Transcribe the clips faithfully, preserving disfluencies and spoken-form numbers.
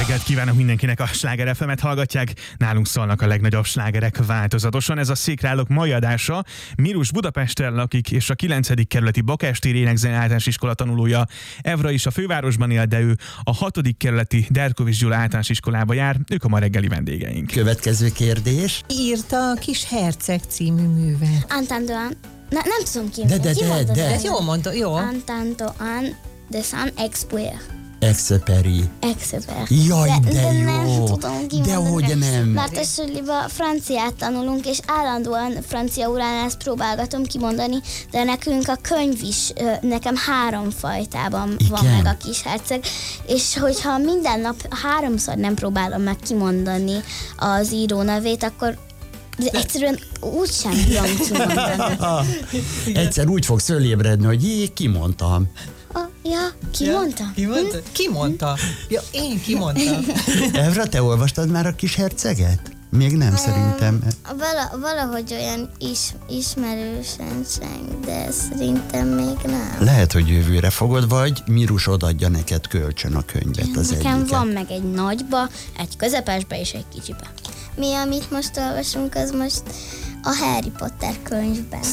reggelt kívánok mindenkinek, a Sláger ef emet hallgatják. Nálunk szólnak a legnagyobb slágerek változatosan. Ez a Székrálók mai adása. Mirus Budapesten lakik, és a kilencedik kerületi Bakástéri Énekzene általános iskola tanulója. Evra is a fővárosban él, de ő a hatodik kerületi Derkovics Gyula általános iskolába jár. Ők a ma reggeli vendégeink. Következő kérdés. Írta a Kis Herceg című művet. Antandoan. Ne, nem tudom ki. De, de, ki de, mondta de. ezt? Ez jól mondta, jó. Antandoan de San Expuer. Exupéry. Exuper. Jaj, de, de jó. nem tudom ki De mondani. hogy nem. Mert a suliba franciát tanulunk, és állandóan francia órán ezt próbálgatom kimondani, de nekünk a könyv is, ö, nekem három fajtában van Igen. meg a Kis Herceg, és hogyha minden nap háromszor nem próbálom meg kimondani az író nevét, akkor de egyszerűen úgy sem tudom kimondani. Egyszer úgy fogsz fölébredni, hogy jé, kimondtam. Oh, ja, ki Ja, mondta? Ki mondta? Ki mondta? Ja, én kimondtam. Evra, te olvastad már a Kis Herceget? Még nem, szerintem. Vala, valahogy olyan is, ismerősen sem, de szerintem még nem. Lehet, hogy jövőre fogod, vagy Mirus odadja neked kölcsön a könyvet az Nekem egyiket. van meg egy nagyba, egy közepesbe és egy kicsibe. Mi, amit most olvasunk, az most a Harry Potter könyvben.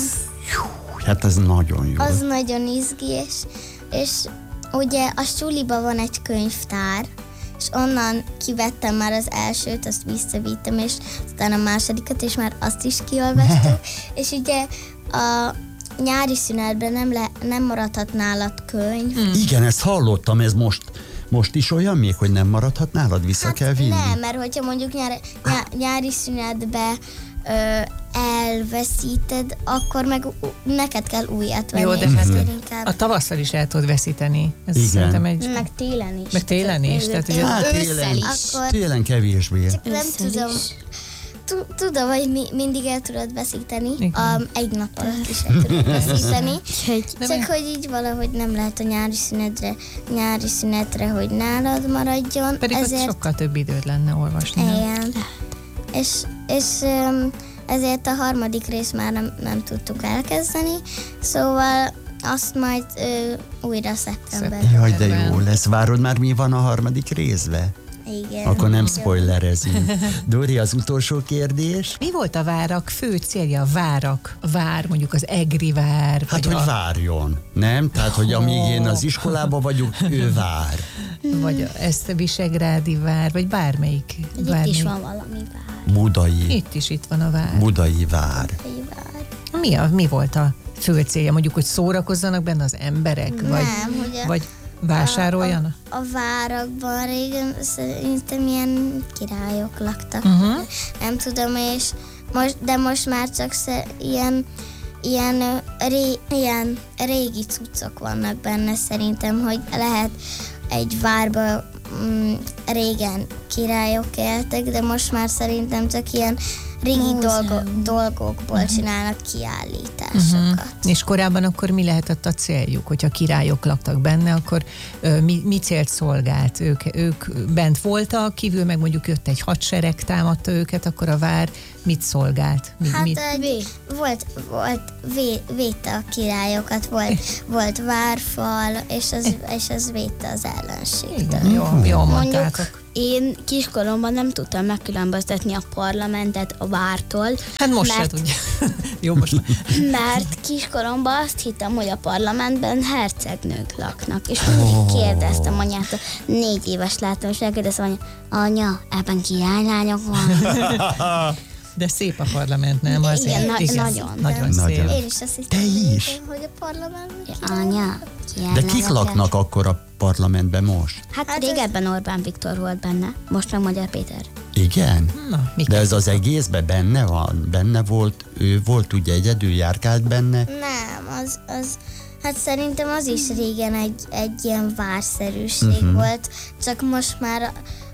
Hát ez nagyon jó. Az nagyon izgi, és, és ugye a suliba van egy könyvtár, és onnan kivettem már az elsőt, azt visszavittem, és aztán a másodikat, és már azt is kiolvastuk. És ugye a nyári szünetben nem, le, nem maradhat nálad könyv. Hmm. Igen, ezt hallottam, ez most, most is olyan még, hogy nem maradhat nálad, vissza Hát kell vinni? nem, mert hogyha mondjuk nyár, nyár, nyári szünetbe ö, elveszíted, akkor meg u- neked kell újat venni. Jó, de és hát azért inkább- a tavasszal is el tudod veszíteni. Ez Igen. szerintem egy... Meg télen is. Meg télen is, tehát ugye- Hát ősszel télen, is. Akkor télen kevésbé. csak nem tudom. Tu- Tudom, hogy mi, mindig el tudod veszíteni, um, egy nap alatt is el tudod veszíteni, csak hogy így valahogy nem lehet a nyári szünetre, nyári szünetre, hogy nálad maradjon. Pedig ezért... ott sokkal több időd lenne olvasni. nem? Igen. És, és um, ezért a harmadik részt már nem, nem tudtuk elkezdeni, szóval azt majd ö, újra szeptemberben. Jaj, de jó lesz. Várod már, mi van a harmadik részbe? Igen. Akkor nem Jó. spoilerezünk. Dori, az utolsó kérdés? Mi volt a várak fő célja? A várak, a vár, mondjuk az Egri vár? Hát, vagy hogy a, várjon, nem? Tehát, hogy amíg én az iskolában vagyok, ő vár. vagy a, ezt a Visegrádi vár, vagy bármelyik. Itt bármelyik. is van valami vár. Budai. Itt is itt van a vár. Budai vár. Egy vár. Mi, a, mi volt a fő célja? Mondjuk, hogy szórakozzanak benne az emberek? Vagy, Nem, hogy a, vagy vásároljanak? A, a várakban régen szerintem ilyen királyok laktak. Uh-huh. Nem tudom, és most, de most már csak sze, ilyen, ilyen, ö, ré, ilyen régi cuccok vannak benne szerintem, hogy lehet egy várba mm, régen királyok éltek, de most már szerintem csak ilyen régi dolgo, dolgokból csinálnak kiállításokat. Uh-huh. És korábban akkor mi lehetett a céljuk? Hogyha királyok laktak benne, akkor ö, mi, mi célt szolgált? Ők, ők bent voltak, kívül meg mondjuk jött egy hadsereg, támadta őket, akkor a vár mit szolgált? Mi, Hát mit? egy, volt, volt vé, védte a királyokat, volt, volt várfal, és az, és az védte az ellenségtől. Igen, jó, jól Mondjuk mondtátok. én kiskoromban nem tudtam megkülönböztetni a parlamentet a vártól. Hát most se mert, tudja. Jó, most már. mert kiskoromban azt hittem, hogy a parlamentben hercegnők laknak. És mindig kérdeztem anyától, négy éves láttam, és elkérdeztem, anya, anya, ebben királylányok van. De szép a parlament, nem? Azért, Igen, na- nagyon. Nagyon Nagyon. szép. Én is azt hittem, Te is? hogy a parlamentben anya, De kik laknak akkor a parlamentben most? Hát, hát régebben Orbán Viktor volt benne, most meg Magyar Péter. Igen? Na, mi De ez az egészben benne van? Benne volt, ő volt ugye egyedül, járkált benne? Nem, az, az, hát szerintem az is régen egy, egy ilyen várszerűség uh-huh. volt, csak most már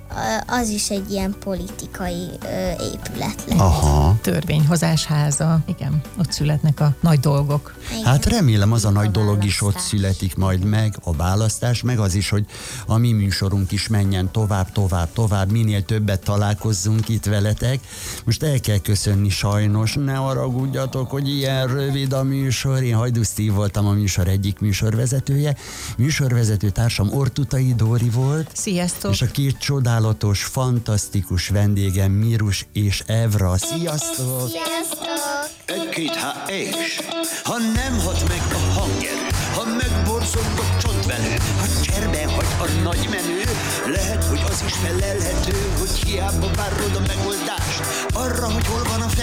az is egy ilyen politikai ö, épület lett. Aha. törvényhozás háza. Igen, ott születnek a nagy dolgok. Igen. Hát remélem az a nagy A dolog is ott választás. születik majd meg, a választás, meg az is, hogy a mi műsorunk is menjen tovább, tovább, tovább, minél többet találkozzunk itt veletek. Most el kell köszönni sajnos, ne haragudjatok, hogy ilyen rövid a műsor. Én Hajdú Steve voltam, a műsor egyik műsorvezetője. Műsorvezető társam Ortutai Dóri volt. Sziasztok! És a két csodás csodálatos, fantasztikus vendégem Mirus és Evra. Sziasztok! Sziasztok! Egy-két há és ha nem hat meg a hangerő, ha megborzog a csontvelő, ha cserben hagy a nagy menő, lehet, hogy az is felelhető, hogy hiába várod a megoldást arra, hogy hol van a